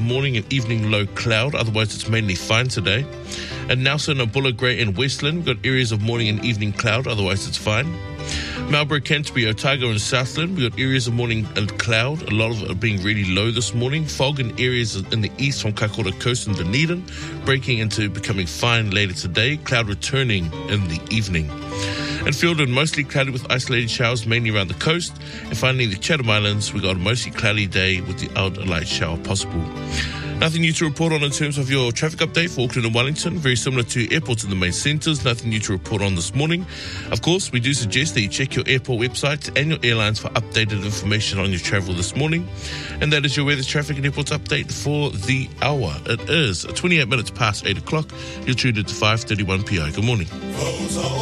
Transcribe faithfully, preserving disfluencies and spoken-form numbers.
morning and evening low cloud, otherwise it's mainly fine today. At Nelson, Bulla Grey and Westland, we've got areas of morning and evening cloud, otherwise it's fine. Marlborough, Canterbury, Otago and Southland, we've got areas of morning and cloud, a lot of it being really low this morning. Fog in areas in the east from Kaikoura Coast and Dunedin, breaking into becoming fine later today, cloud returning in the evening. And Fiordland, mostly cloudy with isolated showers mainly around the coast. And finally, the Chatham Islands, we got a mostly cloudy day with the odd light shower possible. Nothing new to report on in terms of your traffic update for Auckland and Wellington. Very similar to airports in the main centres. Nothing new to report on this morning. Of course, we do suggest that you check your airport websites and your airlines for updated information on your travel this morning. And that is your weather, traffic and airports update for the hour. It is twenty-eight minutes past eight o'clock. You're tuned into five thirty-one P I. Good morning.